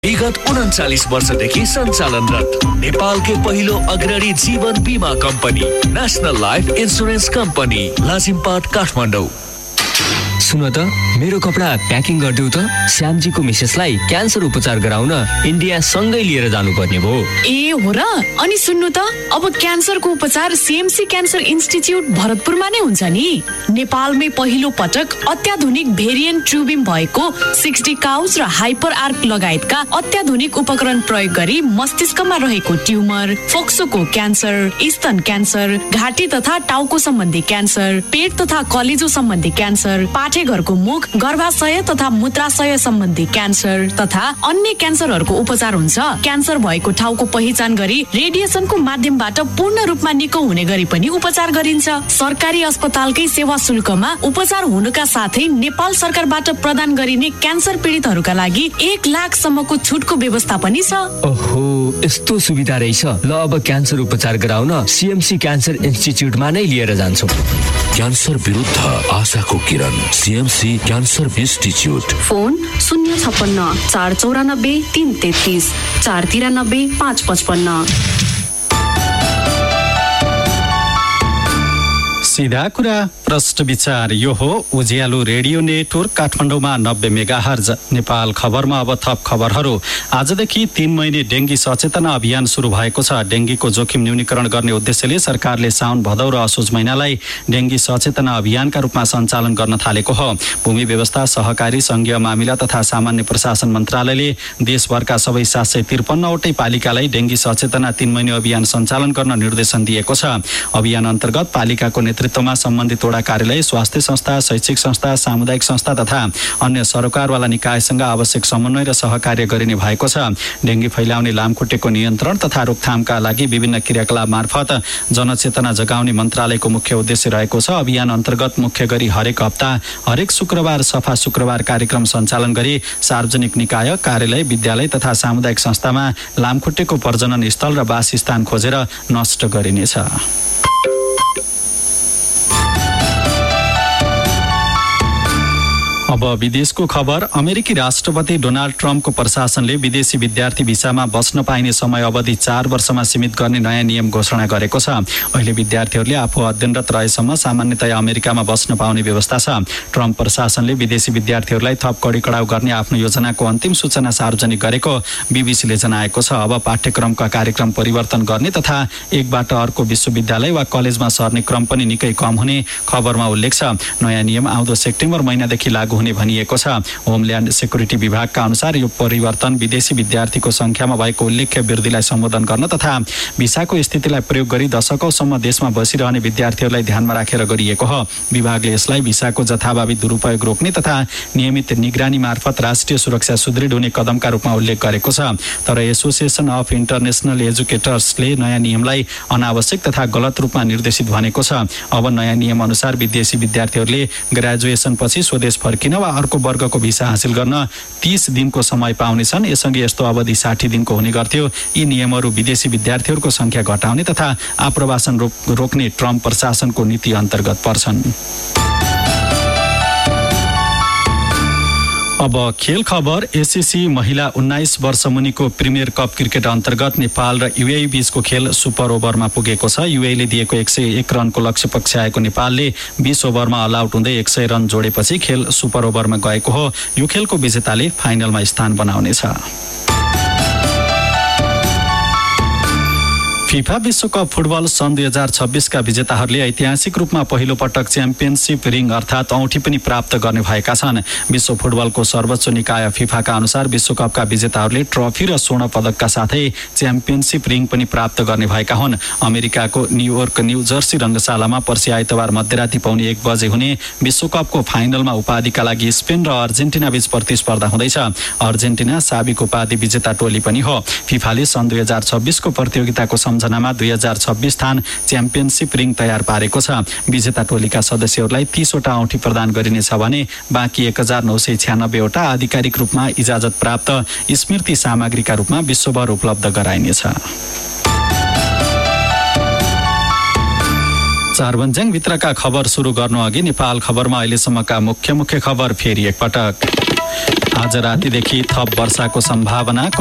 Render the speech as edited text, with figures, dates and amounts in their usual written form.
विगत 39 वर्षदेखि सञ्चालनरत नेपालकै पहिलो अग्रणी जीवन बीमा company national life insurance company Lazimpat Kathmandu. सुन त मेरो कपडा प्याकिङ गरिदेऊ त, श्यामजीको मिसेसलाई क्यान्सर उपचार गराउन इन्डिया सँगै लिएर जानुपर्ने भयो। ए हो र? अनि सुन्नु त, अब क्यान्सरको उपचार सीएमसी क्यान्सर इन्स्टिच्युट भरतपुरमा नै हुन्छ नि। नेपालमै पहिलो पटक अत्याधुनिक भेरिएन्ट ट्युबिङ भएको 60 काउज र हाइपर आर्क लगायतका अत्याधुनिक उपकरण प्रयोग गरी मस्तिष्कमा रहेको ट्युमर, फोक्सोको क्यान्सर, स्तन क्यान्सर, घाँटी तथा टाउको सम्बन्धी क्यान्सर, पेट तथा कलेजो सम्बन्धी क्यान्सर, पाठेघरको मुख, गर्भाशय तथा मूत्राशय सम्बन्धी क्यान्सर तथा अन्य क्यान्सरहरूको उपचार हुन्छ। क्यान्सर भएको ठाउँको पहिचान गरी रेडिएसनको माध्यमबाट पूर्ण रूपमा निको हुने गरी पनि उपचार गरिन्छ। सरकारी अस्पतालकै सेवा शुल्कमा उपचार हुनुका साथै नेपाल सरकारबाट प्रदान गरिने क्यान्सर पीडितहरूका लागि 1 लाख सम्मको छुटको व्यवस्था पनि छ। ओहो, यस्तो सुविधा रहेछ। ल अब क्यान्सर उपचार गराउन सीएमसी क्यान्सर इन्स्टिच्युटमा नै लिएर जान्छौँ। क्यान्सर विरुद्ध आशाको किरण, सीएमसी क्यान्सर इन्स्टिच्युट। फोन 056 494 333 493 555। सीधा कुरा प्रश्न विचार, यो हो उज्यालो रेडियो नेटवर्क काठमाडौँमा 90 मेगाहर्ज। नेपाल खबरमा अब थप खबरहरू। आजदेखि 3 महिने डेङ्गी सचेतना अभियान सुरु भएको छ। डेङ्गीको जोखिम न्यूनीकरण गर्ने उद्देश्यले सरकारले साउन भदौ र असोज महिनालाई डेङ्गी सचेतना अभियानका रूपमा सञ्चालन गर्न थालेको हो। भूमि व्यवस्था, सहकारी, संघीय मामिला तथा सामान्य प्रशासन मन्त्रालयले देशभरका सबै 753 वटै पालिकालाई डेङ्गी सचेतना 3 महिने अभियान सञ्चालन गर्न निर्देशन दिएको छ। अभियान अन्तर्गत पालिकाको नेतृत्वमा सम्बन्धित वडा कार्यालय, स्वास्थ्य संस्था, शैक्षिक संस्था, सामुदायिक संस्था तथा अन्य सरकारवाला निकायसँग आवश्यक समन्वय र सहकार्य गरिने भएको छ। डेङ्गी फैलाउने लामखुट्टेको नियन्त्रण तथा रोकथामका लागि विभिन्न क्रियाकलाप मार्फत जनचेतना जगाउने मन्त्रालयको मुख्य उद्देश्य रहेको छ। अभियान अन्तर्गत मुख्य गरी हरेक हप्ता, हरेक शुक्रबार सफा शुक्रबार कार्यक्रम सञ्चालन गरी सार्वजनिक निकाय, कार्यालय, विद्यालय तथा सामुदायिक संस्थामा लामखुट्टेको प्रजनन स्थल र वासस्थान खोजेर नष्ट गरिनेछ। अब विदेशको खबर। अमेरिकी राष्ट्रपति डोनाल्ड ट्रम्पको प्रशासनले विदेशी विद्यार्थी भिसामा बस्न पाइने समय अवधि 4 वर्षमा सीमित गर्ने नयाँ नियम घोषणा गरेको छ। अहिले विद्यार्थीहरूले आफू अध्ययनरत रहेसम्म सामान्यतया अमेरिकामा बस्न पाउने व्यवस्था छ। ट्रम्प प्रशासनले विदेशी विद्यार्थीहरूलाई थप कडाउ गर्ने आफ्नो योजनाको अन्तिम सूचना सार्वजनिक गरेको बीबीसीले जनाएको छ। अब पाठ्यक्रमका कार्यक्रम परिवर्तन गर्ने तथा एकबाट अर्को विश्वविद्यालय वा कलेजमा सर्ने क्रम पनि निकै कम हुने खबरमा उल्लेख छ। नयाँ नियम आउँदो सेप्टेम्बर महिनादेखि लागू हुने भनिएको छ। होमल्यान्ड सेक्युरिटी विभागका अनुसार यो परिवर्तन विदेशी विद्यार्थीको संख्यामा भएको उल्लेख्य वृद्धिलाई सम्बोधन गर्न तथा भिसाको स्थितिलाई प्रयोग गरी दशकौंसम्म देशमा बसिरहने विद्यार्थीहरूलाई ध्यानमा राखेर गरिएको हो। विभागले यसलाई भिसाको जथाभावी दुरुपयोग रोक्ने तथा नियमित निगरानी मार्फत राष्ट्रिय सुरक्षा सुदृढ हुने कदमका रूपमा उल्लेख गरेको छ। तर एसोसिएसन अफ इन्टरनेशनल एजुकेटर्सले नयाँ नियमलाई अनावश्यक तथा गलत रूपमा निर्देशित भनेको छ। अब नयाँ नियम अनुसार विदेशी विद्यार्थीहरूले ग्रेजुएसनपछि स्वदेश फर्किन वा अर्को वर्गको भिसा हासिल गर्न 30 दिनको समय पाउनेछन्। यससँगै यस्तो अवधि 60 दिनको हुने गर्थ्यो। यी नियमहरू विदेशी विद्यार्थीहरूको संख्या घटाउने तथा आप्रवासन रोक्ने ट्रम्प प्रशासनको नीति अन्तर्गत पर्छन्। अब खेल खबर। एसएससी महिला 19 वर्ष मुनिको प्रिमियर कप क्रिकेट अन्तर्गत नेपाल र युएई बीचको खेल सुपर ओभरमा पुगेको छ। युएईले दिएको 101 रनको लक्ष्य पक्षाएको नेपालले 20 ओभरमा अल आउट हुँदै 100 रन जोडेपछि खेल सुपर ओभरमा गएको हो। यो खेलको विजेताले फाइनलमा स्थान बनाउनेछ। फिफा विश्वकप फुटबल सन् 2026 का विजेताहरूले ऐतिहासिक रूपमा पहिलो पटक च्याम्पियनसिप रिङ अर्थात् औँठी पनि प्राप्त गर्ने भएका छन्। विश्व फुटबलको सर्वोच्च निकाय फिफाका अनुसार विश्वकपका विजेताहरूले ट्रफी र स्वर्ण पदकका साथै च्याम्पियनसिप रिङ पनि प्राप्त गर्ने भएका हुन्। अमेरिकाको न्युयोर्क न्यू जर्सी रङ्गशालामा पर्सि आइतबार मध्यराति पाउने 1 बजे हुने विश्वकपको फाइनलमा उपाधिका लागि स्पेन र अर्जेन्टिना बीच प्रतिस्पर्धा हुँदैछ। अर्जेन्टिना साबिक उपाधि विजेता टोली पनि हो। फिफाले सन् 2026 को प्रतियोगिताको सम्झनामा 2026 थान च्याम्पियनसिप रिङ तयार पारेको छ। विजेता टोलीका सदस्यहरूलाई 30 वटा औँठी प्रदान गरिनेछ भने बाँकी 1996 वटा आधिकारिक रूपमा इजाजत प्राप्त स्मृति सामग्रीका रूपमा विश्वभर उपलब्ध गराइनेछ। चारबन्जाङ भित्रका खबर सुरु गर्नु अघि नेपाल खबरमा अहिलेसम्मका मुख्य खबर फेरि एकपटक। आज रातिदेखि थप वर्षाको सम्भावना।